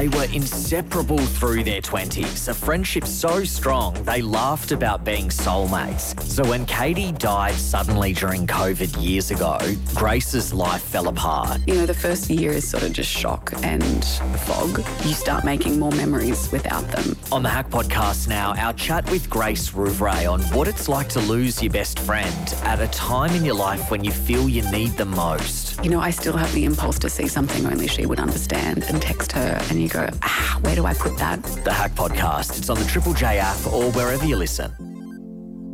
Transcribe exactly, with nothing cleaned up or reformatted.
They were inseparable through their twenties, a friendship so strong they laughed about being soulmates. So when Katie died suddenly during COVID years ago, Grace's life fell apart. You know, the first year is sort of just shock and fog. You start making more memories without them. On the Hack Podcast now, our chat with Grace Rouvray on what it's like to lose your best friend at a time in your life when you feel you need them most. You know, I still have the impulse to see something only she would understand and text her and you go, ah, where do I put that? The Hack Podcast. It's on the Triple J app or wherever you listen.